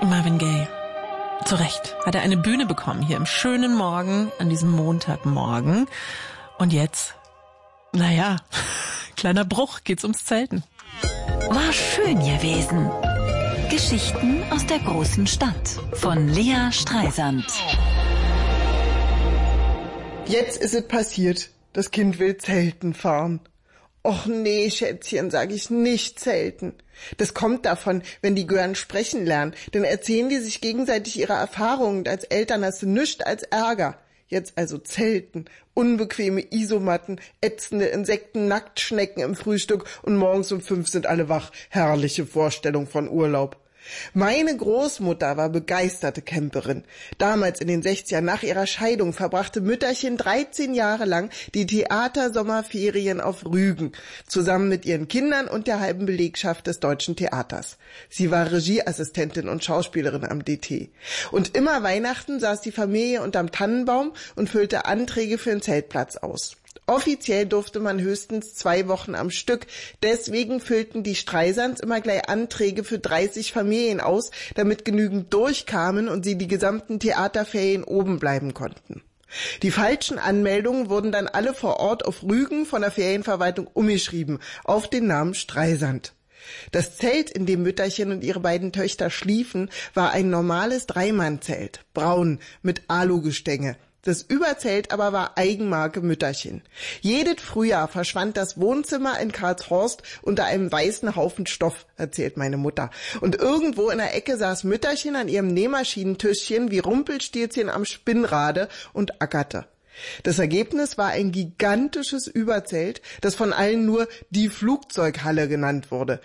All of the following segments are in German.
Marvin Gaye. Zu Recht hat er eine Bühne bekommen hier im schönen Morgen an diesem Montagmorgen. Und jetzt, naja, kleiner Bruch, geht's ums Zelten. War schön gewesen. Geschichten aus der großen Stadt von Lea Streisand. Jetzt ist es passiert. Das Kind will zelten fahren. Och nee, Schätzchen, sag ich, nicht zelten. Das kommt davon, wenn die Gören sprechen lernen. Dann erzählen die sich gegenseitig ihre Erfahrungen und als Eltern hast du nichts als Ärger. Jetzt also zelten, unbequeme Isomatten, ätzende Insekten, Nacktschnecken im Frühstück und morgens um 5 sind alle wach. Herrliche Vorstellung von Urlaub. Meine Großmutter war begeisterte Camperin. Damals in den 60ern nach ihrer Scheidung verbrachte Mütterchen 13 Jahre lang die Theatersommerferien auf Rügen, zusammen mit ihren Kindern und der halben Belegschaft des Deutschen Theaters. Sie war Regieassistentin und Schauspielerin am DT. Und immer Weihnachten saß die Familie unterm Tannenbaum und füllte Anträge für den Zeltplatz aus. Offiziell durfte man höchstens 2 Wochen am Stück. Deswegen füllten die Streisands immer gleich Anträge für 30 Familien aus, damit genügend durchkamen und sie die gesamten Theaterferien oben bleiben konnten. Die falschen Anmeldungen wurden dann alle vor Ort auf Rügen von der Ferienverwaltung umgeschrieben, auf den Namen Streisand. Das Zelt, in dem Mütterchen und ihre beiden Töchter schliefen, war ein normales Dreimannzelt, braun, mit Alugestänge. Das Überzelt aber war Eigenmarke Mütterchen. Jedes Frühjahr verschwand das Wohnzimmer in Karlshorst unter einem weißen Haufen Stoff, erzählt meine Mutter. Und irgendwo in der Ecke saß Mütterchen an ihrem Nähmaschinentischchen wie Rumpelstilzchen am Spinnrade und ackerte. Das Ergebnis war ein gigantisches Überzelt, das von allen nur die Flugzeughalle genannt wurde.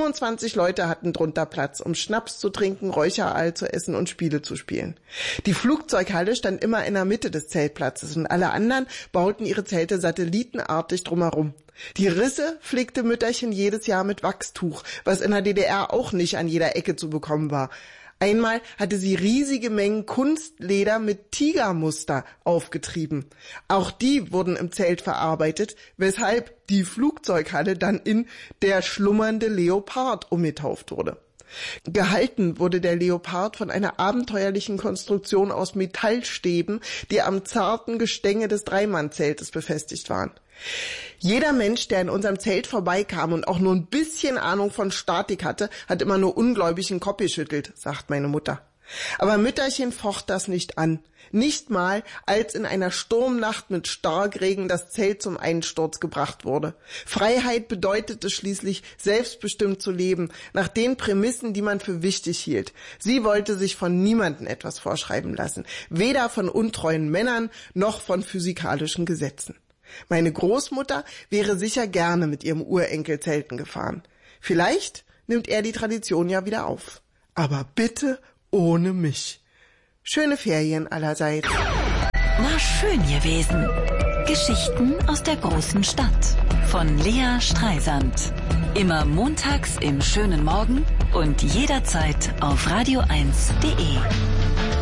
25 Leute hatten drunter Platz, um Schnaps zu trinken, Räucheraal zu essen und Spiele zu spielen. Die Flugzeughalle stand immer in der Mitte des Zeltplatzes und alle anderen bauten ihre Zelte satellitenartig drumherum. Die Risse pflegte Mütterchen jedes Jahr mit Wachstuch, was in der DDR auch nicht an jeder Ecke zu bekommen war. Einmal hatte sie riesige Mengen Kunstleder mit Tigermuster aufgetrieben. Auch die wurden im Zelt verarbeitet, weshalb die Flugzeughalle dann in der schlummernde Leopard umgetauft wurde. Gehalten wurde der Leopard von einer abenteuerlichen Konstruktion aus Metallstäben, die am zarten Gestänge des Dreimannzeltes befestigt waren. Jeder Mensch, der in unserem Zelt vorbeikam und auch nur ein bisschen Ahnung von Statik hatte, hat immer nur ungläubig den Kopf geschüttelt, sagt meine Mutter. Aber Mütterchen focht das nicht an. Nicht mal, als in einer Sturmnacht mit Starkregen das Zelt zum Einsturz gebracht wurde. Freiheit bedeutete schließlich, selbstbestimmt zu leben, nach den Prämissen, die man für wichtig hielt. Sie wollte sich von niemandem etwas vorschreiben lassen, weder von untreuen Männern noch von physikalischen Gesetzen. Meine Großmutter wäre sicher gerne mit ihrem Urenkel zelten gefahren. Vielleicht nimmt er die Tradition ja wieder auf. Aber bitte ohne mich. Schöne Ferien allerseits. War schön gewesen. Geschichten aus der großen Stadt von Lea Streisand. Immer montags im schönen Morgen und jederzeit auf radio1.de.